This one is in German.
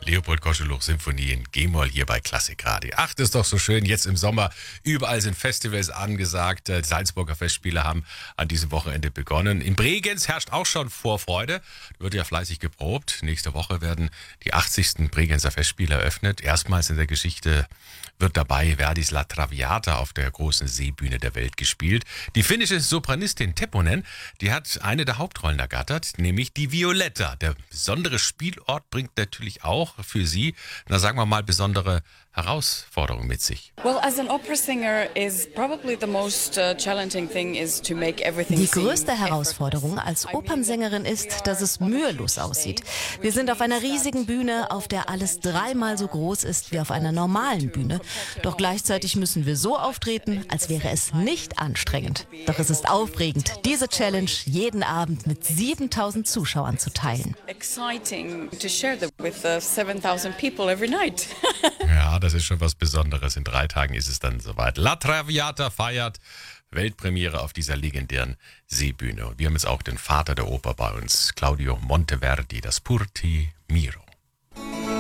Leopold Koscheluch Symphonie in G-Moll hier bei Klassik Radio. Ach, das ist doch so schön. Jetzt im Sommer überall sind Festivals angesagt. Die Salzburger Festspiele haben an diesem Wochenende begonnen. In Bregenz herrscht auch schon Vorfreude. Wird ja fleißig geprobt. Nächste Woche werden die 80. Bregenzer Festspiele eröffnet. Erstmals in der Geschichte wird dabei Verdis La Traviata auf der großen Seebühne der Welt gespielt. Die finnische Sopranistin Tepponen, die hat eine der Hauptrollen ergattert, nämlich die Violetta. Der besondere Spielort bringt natürlich auch für sie, sagen wir mal, besondere Herausforderungen mit sich. Well, as an opera singer is probably the most challenging thing is to make everything. Die größte Herausforderung als Opernsängerin ist, dass es mühelos aussieht. Wir sind auf einer riesigen Bühne, auf der alles dreimal so groß ist wie auf einer normalen Bühne. Doch gleichzeitig müssen wir so auftreten, als wäre es nicht anstrengend. Doch es ist aufregend, diese Challenge jeden Abend mit 7.000 Zuschauern zu teilen. Exciting to share that with 7,000 people every night. Ja, das ist schon was Besonderes. In 3 Tagen ist es dann soweit. La Traviata feiert Weltpremiere auf dieser legendären Seebühne. Wir haben jetzt auch den Vater der Oper bei uns, Claudio Monteverdi, das Purti Miro.